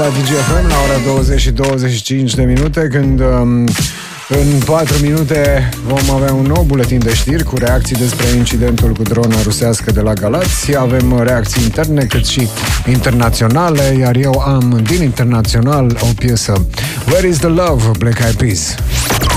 La DGFM la ora 20 și 25 de minute, când în 4 minute vom avea un nou buletin de știri cu reacții despre incidentul cu drona rusească de la Galați. Avem reacții interne cât și internaționale, iar eu am din internațional o piesă, Where is the Love, Black Eyed Peas.